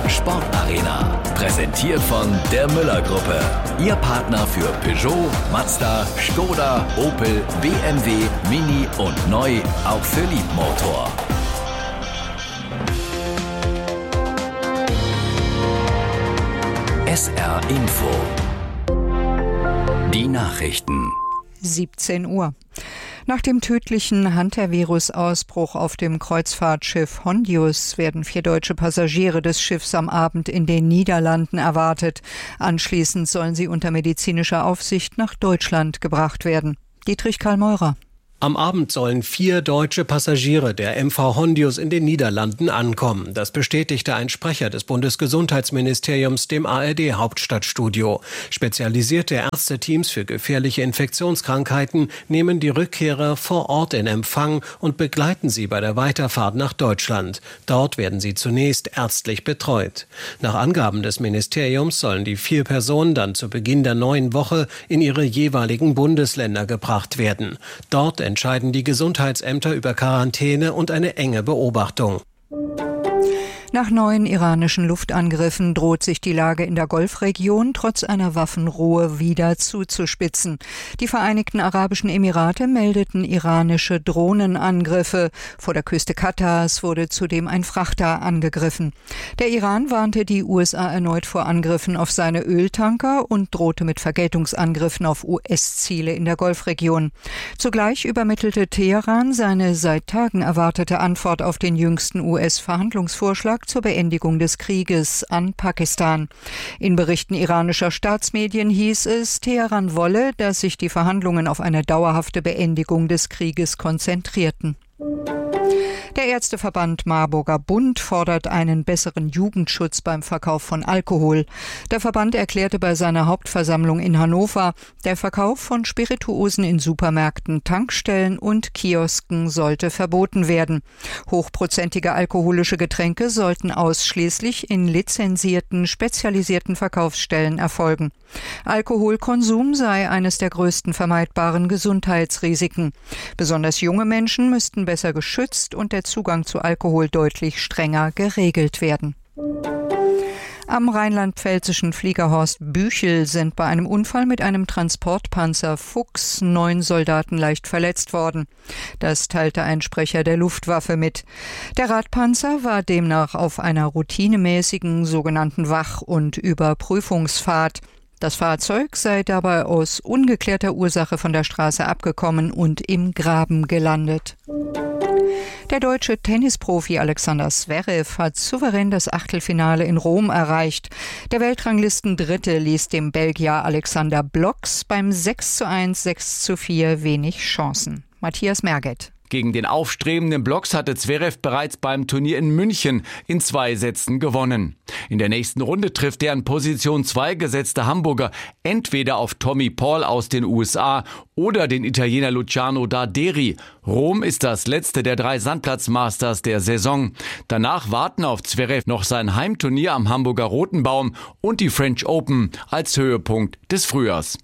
Sportarena. Präsentiert von der Müller-Gruppe. Ihr Partner für Peugeot, Mazda, Skoda, Opel, BMW, Mini und neu auch für Liebmotor. SR Info. Die Nachrichten. 17 Uhr. Nach dem tödlichen Hantavirus-Ausbruch auf dem Kreuzfahrtschiff Hondius werden 4 deutsche Passagiere des Schiffs am Abend in den Niederlanden erwartet. Anschließend sollen sie unter medizinischer Aufsicht nach Deutschland gebracht werden. Dietrich Karl Meurer. Am Abend sollen 4 deutsche Passagiere der MV Hondius in den Niederlanden ankommen. Das bestätigte ein Sprecher des Bundesgesundheitsministeriums dem ARD-Hauptstadtstudio. Spezialisierte Ärzteteams für gefährliche Infektionskrankheiten nehmen die Rückkehrer vor Ort in Empfang und begleiten sie bei der Weiterfahrt nach Deutschland. Dort werden sie zunächst ärztlich betreut. Nach Angaben des Ministeriums sollen die 4 Personen dann zu Beginn der neuen Woche in ihre jeweiligen Bundesländer gebracht werden. Dort entscheiden die Gesundheitsämter über Quarantäne und eine enge Beobachtung. Nach neuen iranischen Luftangriffen droht sich die Lage in der Golfregion trotz einer Waffenruhe wieder zuzuspitzen. Die Vereinigten Arabischen Emirate meldeten iranische Drohnenangriffe. Vor der Küste Katars wurde zudem ein Frachter angegriffen. Der Iran warnte die USA erneut vor Angriffen auf seine Öltanker und drohte mit Vergeltungsangriffen auf US-Ziele in der Golfregion. Zugleich übermittelte Teheran seine seit Tagen erwartete Antwort auf den jüngsten US-Verhandlungsvorschlag zur Beendigung des Krieges an Pakistan. In Berichten iranischer Staatsmedien hieß es, Teheran wolle, dass sich die Verhandlungen auf eine dauerhafte Beendigung des Krieges konzentrierten. Der Ärzteverband Marburger Bund fordert einen besseren Jugendschutz beim Verkauf von Alkohol. Der Verband erklärte bei seiner Hauptversammlung in Hannover, der Verkauf von Spirituosen in Supermärkten, Tankstellen und Kiosken sollte verboten werden. Hochprozentige alkoholische Getränke sollten ausschließlich in lizenzierten, spezialisierten Verkaufsstellen erfolgen. Alkoholkonsum sei eines der größten vermeidbaren Gesundheitsrisiken. Besonders junge Menschen müssten besser geschützt und der Zugang zu Alkohol deutlich strenger geregelt werden. Am rheinland-pfälzischen Fliegerhorst Büchel sind bei einem Unfall mit einem Transportpanzer Fuchs 9 Soldaten leicht verletzt worden. Das teilte ein Sprecher der Luftwaffe mit. Der Radpanzer war demnach auf einer routinemäßigen sogenannten Wach- und Überprüfungsfahrt. Das Fahrzeug sei dabei aus ungeklärter Ursache von der Straße abgekommen und im Graben gelandet. Der deutsche Tennisprofi Alexander Zverev hat souverän das Achtelfinale in Rom erreicht. Der Weltranglisten-Dritte ließ dem Belgier Alexander Blocks beim 6:1, 6:4 wenig Chancen. Matthias Merget. Gegen den aufstrebenden Blocks hatte Zverev bereits beim Turnier in München in 2 Sätzen gewonnen. In der nächsten Runde trifft der an Position 2 gesetzte Hamburger entweder auf Tommy Paul aus den USA oder den Italiener Luciano Darderi. Rom ist das letzte der 3 Sandplatz-Masters der Saison. Danach warten auf Zverev noch sein Heimturnier am Hamburger Rotenbaum und die French Open als Höhepunkt des Frühjahrs.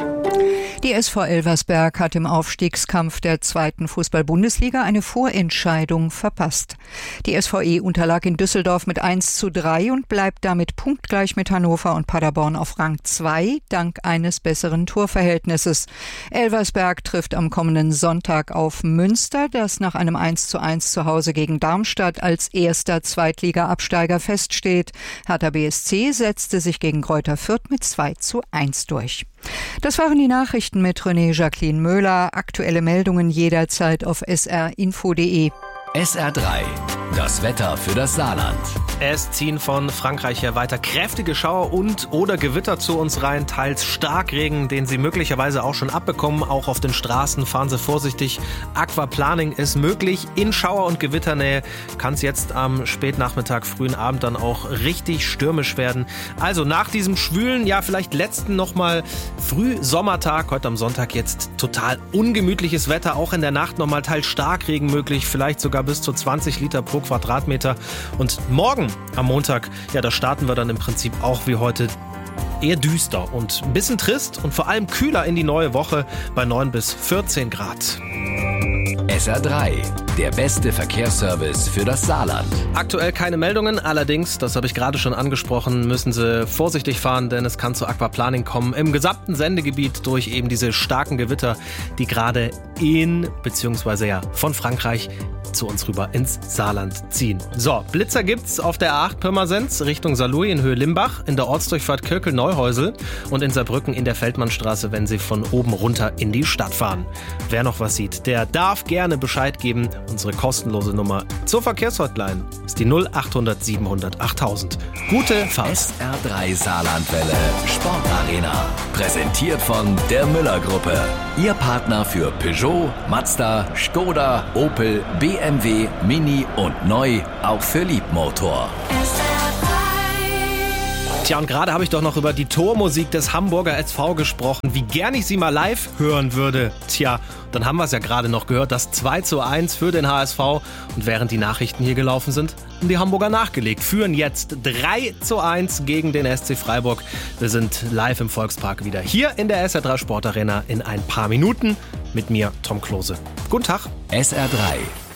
Die SV Elversberg hat im Aufstiegskampf der 2. Fußball-Bundesliga eine Vorentscheidung verpasst. Die SVE unterlag in Düsseldorf mit 1:3 und bleibt damit punktgleich mit Hannover und Paderborn auf Rang 2, dank eines besseren Torverhältnisses. Elversberg trifft am kommenden Sonntag auf Münster, das nach einem 1:1 zu Hause gegen Darmstadt als erster Zweitliga-Absteiger feststeht. Hertha BSC setzte sich gegen Greuther Fürth mit 2:1 durch. Das waren die Nachrichten mit René Jacqueline Möhler. Aktuelle Meldungen jederzeit auf srinfo.de. SR3, das Wetter für das Saarland. Es ziehen von Frankreich her weiter kräftige Schauer und oder Gewitter zu uns rein, teils Starkregen, den Sie möglicherweise auch schon abbekommen. Auch auf den Straßen fahren Sie vorsichtig. Aquaplaning ist möglich. In Schauer- und Gewitternähe kann es jetzt am Spätnachmittag, frühen Abend dann auch richtig stürmisch werden. Also nach diesem schwülen, ja vielleicht letzten nochmal Frühsommertag, heute am Sonntag jetzt total ungemütliches Wetter. Auch in der Nacht nochmal teils Starkregen möglich, vielleicht sogar bis zu 20 Liter pro Quadratmeter. Und morgen am Montag, ja, da starten wir dann im Prinzip auch wie heute eher düster und ein bisschen trist und vor allem kühler in die neue Woche bei 9 bis 14 Grad. SR3, der beste Verkehrsservice für das Saarland. Aktuell keine Meldungen, allerdings, das habe ich gerade schon angesprochen, müssen Sie vorsichtig fahren, denn es kann zu Aquaplaning kommen im gesamten Sendegebiet durch eben diese starken Gewitter, die gerade beziehungsweise von Frankreich zu uns rüber ins Saarland ziehen. So, Blitzer gibt's auf der A8 Pirmasens Richtung Saarlouis in Höhe Limbach, in der Ortsdurchfahrt Kirkel-Neuhäusel und in Saarbrücken in der Feldmannstraße, wenn Sie von oben runter in die Stadt fahren. Wer noch was sieht, der darf gerne Bescheid geben. Unsere kostenlose Nummer zur Verkehrshotline ist die 0800 700 8000. Gute Fahrt. SR3 Saarlandwelle Sportarena. Präsentiert von der Müller-Gruppe. Ihr Partner für Peugeot, Mazda, Skoda, Opel, BMW, Mini und neu auch für Liebmotor. Tja, und gerade habe ich doch noch über die Tormusik des Hamburger SV gesprochen, wie gern ich sie mal live hören würde. Tja, dann haben wir es ja gerade noch gehört, das 2:1 für den HSV. Und während die Nachrichten hier gelaufen sind, haben die Hamburger nachgelegt, führen jetzt 3:1 gegen den SC Freiburg. Wir sind live im Volkspark wieder hier in der SR3 Sportarena in ein paar Minuten mit mir, Tom Klose. Guten Tag. SR3